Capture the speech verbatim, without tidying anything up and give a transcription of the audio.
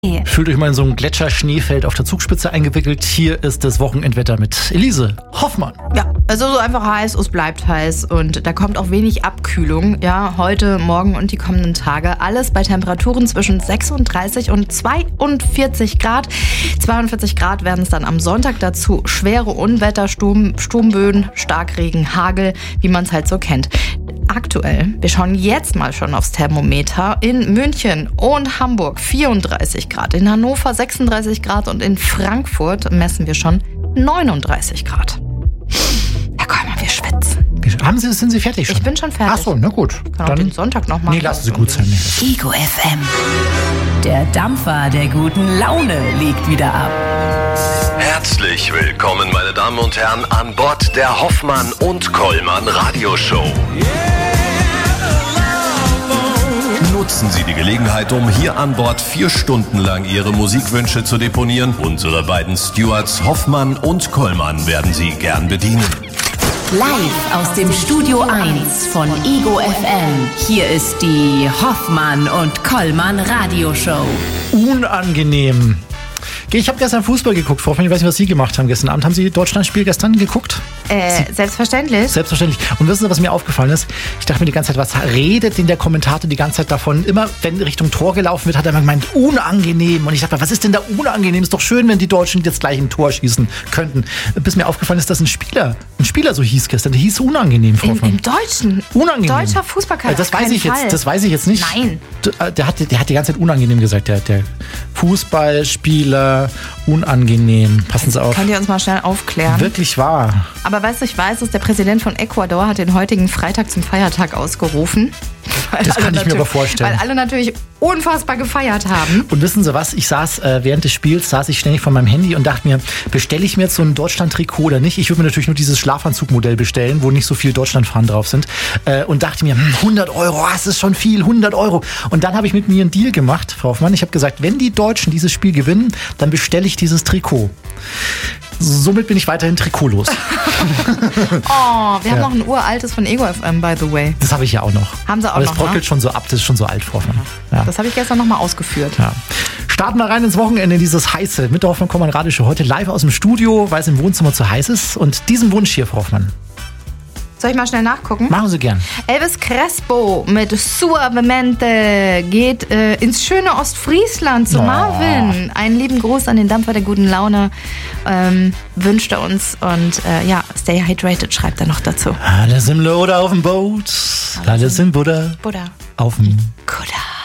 Fühlt euch mal in so ein Gletscher-Schneefeld auf der Zugspitze eingewickelt. Hier ist das Wochenendwetter mit Elise Hoffmann. Ja, also so einfach heiß, es bleibt heiß und da kommt auch wenig Abkühlung. Ja, heute, morgen und die kommenden Tage. Alles bei Temperaturen zwischen sechsunddreißig und zweiundvierzig Grad. zweiundvierzig Grad werden es dann am Sonntag, dazu schwere Unwetter, Sturm, Sturmböen, Starkregen, Hagel, wie man es halt so kennt. Aktuell, wir schauen jetzt mal schon aufs Thermometer, in München und Hamburg vierunddreißig Grad, in Hannover sechsunddreißig Grad und in Frankfurt messen wir schon neununddreißig Grad. Ja, komm mal, wir schwitzen. Haben Sie, sind Sie fertig schon? Ich bin schon fertig. Ach so, na gut. Kann auch den Sonntag noch machen. Nee, lassen Sie gut sein. Ego F M. Der Dampfer der guten Laune legt wieder ab. Herzlich willkommen, meine Damen und Herren, an Bord der Hoffmann und Kollmann Radioshow. Nutzen Sie die Gelegenheit, um hier an Bord vier Stunden lang Ihre Musikwünsche zu deponieren. Unsere beiden Stewards Hoffmann und Kollmann werden Sie gern bedienen. Live aus dem Studio eins von Ego F M. Hier ist die Hoffmann und Kollmann Radioshow. Unangenehm. Ich habe gestern Fußball geguckt, Frau Hoffmann. Ich weiß nicht, was Sie gemacht haben gestern Abend. Haben Sie Deutschland-Spiel gestern geguckt? Äh, selbstverständlich. Selbstverständlich. Und wissen Sie, was mir aufgefallen ist? Ich dachte mir die ganze Zeit, was redet denn der Kommentator die ganze Zeit davon? Immer, wenn Richtung Tor gelaufen wird, hat er immer gemeint, unangenehm. Und ich dachte mir, was ist denn da unangenehm? Ist doch schön, wenn die Deutschen jetzt gleich ein Tor schießen könnten. Bis mir aufgefallen ist, dass ein Spieler, ein Spieler so hieß gestern, der hieß unangenehm, Frau Hoffmann. Im, Im Deutschen? Unangenehm. Deutscher Fußballkader. Das weiß ich jetzt, das weiß ich jetzt nicht. Nein. Der hat, der hat die ganze Zeit unangenehm gesagt, der, der Fußballspieler, unangenehm. Passen Sie auf. Könnt ihr uns mal schnell aufklären? Wirklich wahr. Aber weißt du, ich weiß, dass der Präsident von Ecuador hat den heutigen Freitag zum Feiertag ausgerufen. Das kann ich mir aber vorstellen. Weil alle natürlich unfassbar gefeiert haben. Und wissen Sie was? Ich saß äh, während des Spiels, saß ich ständig vor meinem Handy und dachte mir, bestelle ich mir jetzt so ein Deutschland-Trikot oder nicht? Ich würde mir natürlich nur dieses Schlafanzugmodell bestellen, wo nicht so viel Deutschlandfahnen drauf sind. Äh, und dachte mir, hm, hundert Euro, das ist schon viel, hundert Euro. Und dann habe ich mit mir einen Deal gemacht, Frau Hoffmann. Ich habe gesagt, wenn die Deutschen dieses Spiel gewinnen, dann bestelle ich dieses Trikot. Somit bin ich weiterhin trikotlos. Oh, wir haben Ja. noch ein uraltes von Ego F M, by the way. Das habe ich ja auch noch. Haben Sie auch Aber noch, das bröckelt ne? schon so ab, das ist schon so alt, Frau Hoffmann. Ja. Das habe ich gestern nochmal ausgeführt. Ja. Starten wir rein ins Wochenende, dieses heiße. Mit der Hoffmann Kollmann Radioshow heute live aus dem Studio, weil es im Wohnzimmer zu heiß ist. Und diesen Wunsch hier, Frau Hoffmann, Soll ich mal schnell nachgucken? machen Sie gern. Elvis Crespo mit Suavemente geht äh, ins schöne Ostfriesland zu Oh. Marvin. Einen lieben Gruß an den Dampfer der guten Laune ähm, wünscht er uns. Und äh, ja, stay hydrated, schreibt er noch dazu. Alles im Loder auf dem Boot, alles im Buddha Buddha. auf dem Kuda.